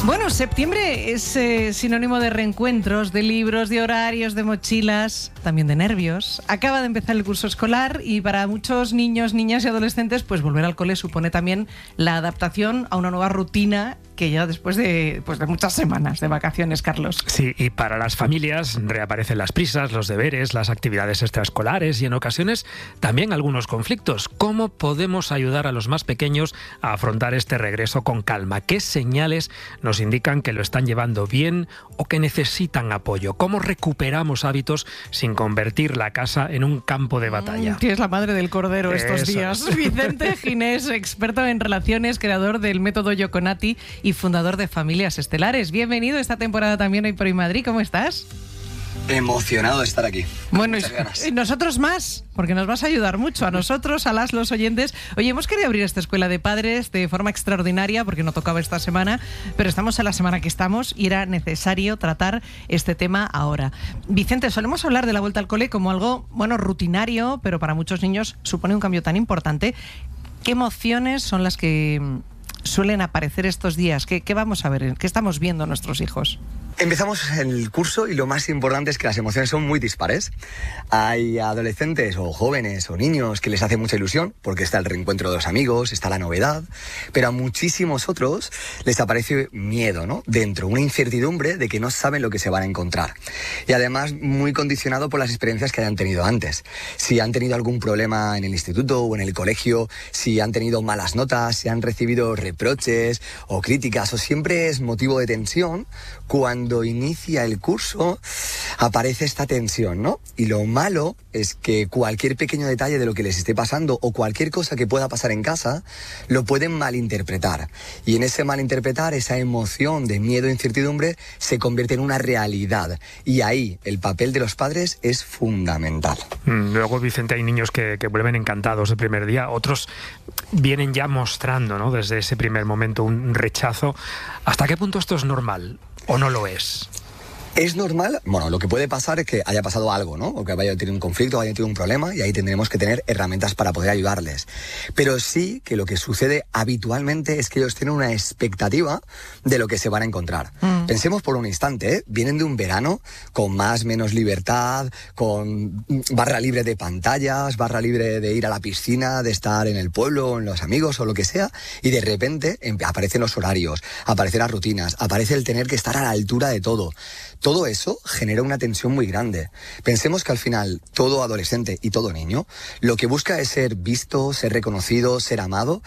Bueno, septiembre es sinónimo de reencuentros, de libros, de horarios, de mochilas, también de nervios. Acaba de empezar el curso escolar y para muchos niños, niñas y adolescentes, pues volver al cole supone también la adaptación a una nueva rutina que ya después de muchas semanas de vacaciones, Carlos. Sí, y para las familias reaparecen las prisas, los deberes, las actividades extraescolares y en ocasiones también algunos conflictos. ¿Cómo podemos ayudar a los más pequeños a afrontar este regreso con calma? ¿Qué señales nos indican que lo están llevando bien o que necesitan apoyo? ¿Cómo recuperamos hábitos sin convertir la casa en un campo de batalla? Tienes la madre del cordero estos días. Es. Vicente Ginés, experto en relaciones, creador del método Yoconati y fundador de Familias Estelares. Bienvenido esta temporada también hoy por hoy Madrid. ¿Cómo estás? Emocionado de estar aquí. Bueno, y nosotros más, porque nos vas a ayudar mucho a nosotros, a los oyentes. Oye, hemos querido abrir esta escuela de padres de forma extraordinaria, porque no tocaba esta semana, pero estamos en la semana que estamos y era necesario tratar este tema ahora. Vicente, solemos hablar de la vuelta al cole como algo, rutinario, pero para muchos niños supone un cambio tan importante. ¿Qué emociones son las que suelen aparecer estos días? ¿Qué vamos a ver? ¿Qué estamos viendo nuestros hijos? Empezamos el curso y lo más importante es que las emociones son muy dispares. Hay adolescentes o jóvenes o niños que les hace mucha ilusión porque está el reencuentro de los amigos, está la novedad, pero a muchísimos otros les aparece miedo, ¿no? Dentro, una incertidumbre de que no saben lo que se van a encontrar. Y además muy condicionado por las experiencias que hayan tenido antes. Si han tenido algún problema en el instituto o en el colegio, si han tenido malas notas, si han recibido reproches o críticas, o siempre es motivo de tensión. Cuando inicia el curso aparece esta tensión, ¿no? Y lo malo es que cualquier pequeño detalle de lo que les esté pasando o cualquier cosa que pueda pasar en casa lo pueden malinterpretar. Y en ese malinterpretar, esa emoción de miedo e incertidumbre se convierte en una realidad. Y ahí el papel de los padres es fundamental. Luego, Vicente, hay niños que vuelven encantados el primer día, otros vienen ya mostrando, ¿no?, desde ese primer momento un rechazo. ¿Hasta qué punto esto es normal o no lo es? ¿Es normal? Bueno, lo que puede pasar es que haya pasado algo, ¿no? O que vaya a tener un conflicto, vaya a tener un problema y ahí tendremos que tener herramientas para poder ayudarles. Pero sí que lo que sucede habitualmente es que ellos tienen una expectativa de lo que se van a encontrar. Pensemos por un instante, ¿eh? Vienen de un verano con menos libertad, con barra libre de pantallas, barra libre de ir a la piscina, de estar en el pueblo, en los amigos o lo que sea, y de repente aparecen los horarios, aparecen las rutinas, aparece el tener que estar a la altura de todo. Todo eso genera una tensión muy grande. Pensemos que al final todo adolescente y todo niño lo que busca es ser visto, ser reconocido, ser amado,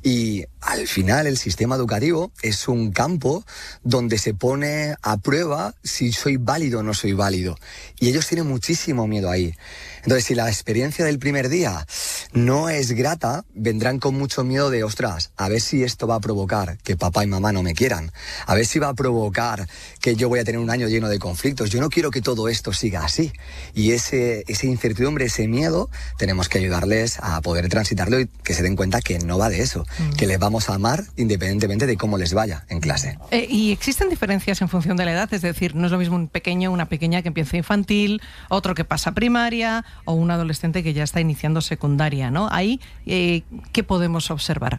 y al final el sistema educativo es un campo donde se pone a prueba si soy válido o no soy válido. Y ellos tienen muchísimo miedo ahí. Entonces, si la experiencia del primer día no es grata, vendrán con mucho miedo de, ostras, a ver si esto va a provocar que papá y mamá no me quieran, a ver si va a provocar que yo voy a tener un año lleno de conflictos. Yo no quiero que todo esto siga así. Y esa incertidumbre, ese miedo, tenemos que ayudarles a poder transitarlo y que se den cuenta que no va de eso, que les vamos a amar independientemente de cómo les vaya en clase. ¿Y existen diferencias en función de la edad? Es decir, no es lo mismo un pequeño, una pequeña que empieza infantil, otro que pasa primaria o un adolescente que ya está iniciando secundaria, ¿no? Ahí, ¿qué podemos observar?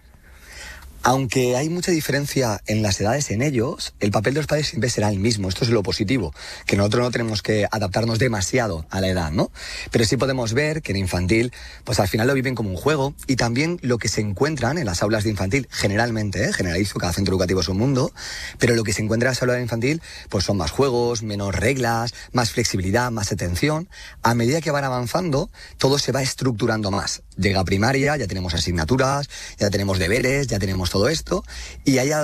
Aunque hay mucha diferencia en las edades en ellos, el papel de los padres siempre será el mismo. Esto es lo positivo, que nosotros no tenemos que adaptarnos demasiado a la edad, ¿no? Pero sí podemos ver que en infantil, pues al final lo viven como un juego, y también lo que se encuentran en las aulas de infantil, generalmente, generalizo, cada centro educativo es un mundo, pero lo que se encuentra en las aulas de infantil, pues son más juegos, menos reglas, más flexibilidad, más atención. A medida que van avanzando, todo se va estructurando más. Llega a primaria, ya tenemos asignaturas, ya tenemos deberes, ya tenemos todo esto, y hay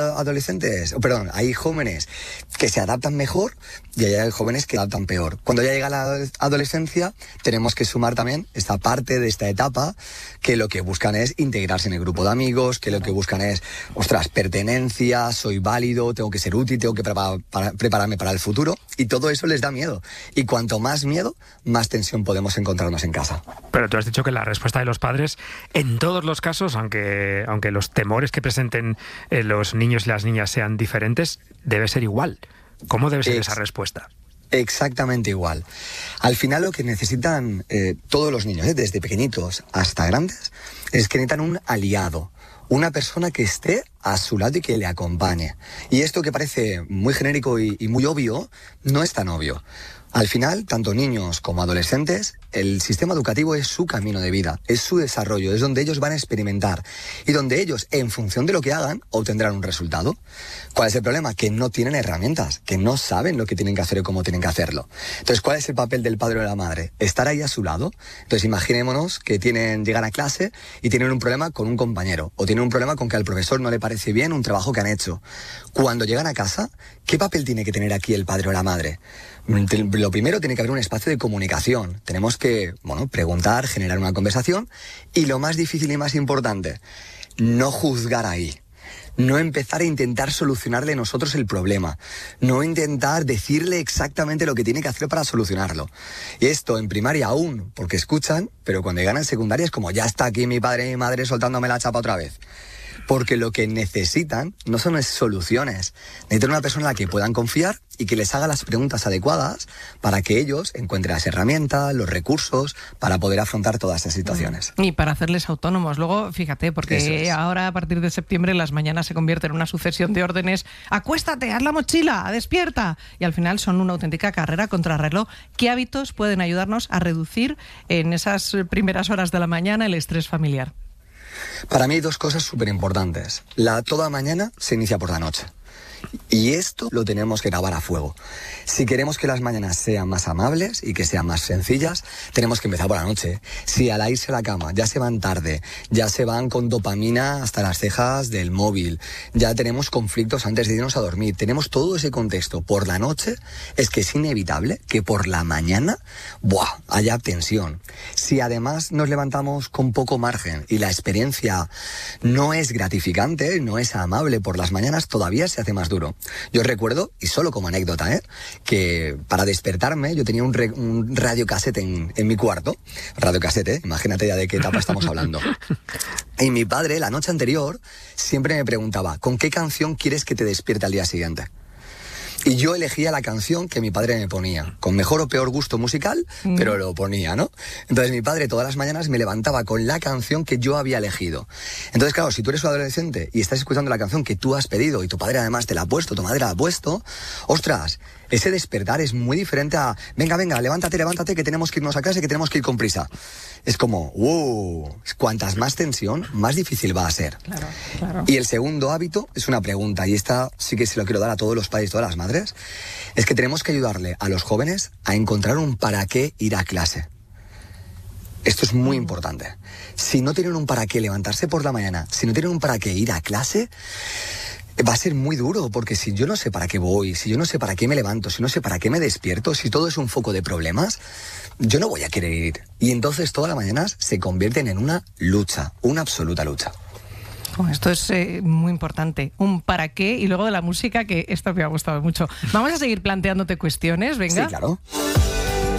hay jóvenes que se adaptan mejor y hay jóvenes que se adaptan peor. Cuando ya llega la adolescencia, tenemos que sumar también esta parte de esta etapa, que lo que buscan es integrarse en el grupo de amigos, que lo que buscan es, pertenencia, soy válido, tengo que ser útil, tengo que prepararme para el futuro, y todo eso les da miedo. Y cuanto más miedo, más tensión podemos encontrarnos en casa. Pero tú has dicho que la respuesta de los padres, en todos los casos, aunque los temores que presenten los niños y las niñas sean diferentes, debe ser igual. ¿Cómo debe ser esa respuesta? Exactamente igual. Al final lo que necesitan todos los niños, desde pequeñitos hasta grandes, es que necesitan un aliado. Una persona que esté a su lado y que le acompañe. Y esto que parece muy genérico y muy obvio, no es tan obvio. Al final, tanto niños como adolescentes, el sistema educativo es su camino de vida, es su desarrollo, es donde ellos van a experimentar y donde ellos, en función de lo que hagan, obtendrán un resultado. ¿Cuál es el problema? Que no tienen herramientas, que no saben lo que tienen que hacer y cómo tienen que hacerlo. Entonces, ¿cuál es el papel del padre o de la madre? Estar ahí a su lado. Entonces, imaginémonos que llegan a clase y tienen un problema con un compañero o tienen un problema con que al profesor no le parece bien un trabajo que han hecho. Cuando llegan a casa, ¿qué papel tiene que tener aquí el padre o la madre? Lo primero, tiene que haber un espacio de comunicación. Tenemos que, preguntar, generar una conversación y lo más difícil y más importante, no juzgar ahí. No empezar a intentar solucionarle nosotros el problema. No intentar decirle exactamente lo que tiene que hacer para solucionarlo. Y esto en primaria aún, porque escuchan, pero cuando llegan en secundaria es como, ya está aquí mi padre y mi madre soltándome la chapa otra vez. Porque lo que necesitan no son soluciones. Necesitan una persona en la que puedan confiar y que les haga las preguntas adecuadas para que ellos encuentren las herramientas, los recursos para poder afrontar todas estas situaciones. Y para hacerles autónomos. Luego, fíjate, porque ahora a partir de septiembre las mañanas se convierten en una sucesión de órdenes. Acuéstate, haz la mochila, despierta. Y al final son una auténtica carrera contrarreloj. ¿Qué hábitos pueden ayudarnos a reducir en esas primeras horas de la mañana el estrés familiar? Para mí hay dos cosas súper importantes. Toda mañana se inicia por la noche. Y esto lo tenemos que grabar a fuego. Si queremos que las mañanas sean más amables y que sean más sencillas, tenemos que empezar por la noche. Si al irse a la cama ya se van tarde, ya se van con dopamina hasta las cejas del móvil, ya tenemos conflictos antes de irnos a dormir, tenemos todo ese contexto por la noche, es que es inevitable que por la mañana haya tensión. Si además nos levantamos con poco margen y la experiencia no es gratificante, no es amable por las mañanas, todavía se hace más duro. Yo recuerdo, y solo como anécdota, que para despertarme yo tenía un radiocasete en mi cuarto. Radiocasete, imagínate ya de qué etapa estamos hablando. Y mi padre, la noche anterior, siempre me preguntaba, ¿con qué canción quieres que te despierte al día siguiente? Y yo elegía la canción que mi padre me ponía, con mejor o peor gusto musical, pero lo ponía, ¿no? Entonces mi padre todas las mañanas me levantaba con la canción que yo había elegido. Entonces, claro, si tú eres un adolescente y estás escuchando la canción que tú has pedido y tu padre además te la ha puesto, tu madre la ha puesto, ostras, ese despertar es muy diferente a, venga, levántate, que tenemos que irnos a clase, que tenemos que ir con prisa. Es como, cuantas más tensión, más difícil va a ser. Claro. Y el segundo hábito es una pregunta, y esta sí que se lo quiero dar a todos los padres y todas las madres, es que tenemos que ayudarle a los jóvenes a encontrar un para qué ir a clase. Esto es muy importante. Si no tienen un para qué levantarse por la mañana, si no tienen un para qué ir a clase, va a ser muy duro, porque si yo no sé para qué voy, si yo no sé para qué me levanto, si no sé para qué me despierto, si todo es un foco de problemas, yo no voy a querer ir. Y entonces todas las mañanas se convierten en una lucha, una absoluta lucha. Esto es muy importante, un para qué, y luego de la música, que esto me ha gustado mucho. Vamos a seguir planteándote cuestiones, venga. Sí, claro.